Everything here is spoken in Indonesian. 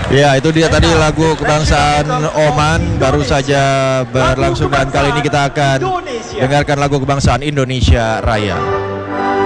Ya, itu dia tadi lagu kebangsaan Oman baru saja berlangsung, dan kali ini kita akan dengarkan lagu kebangsaan Indonesia Raya.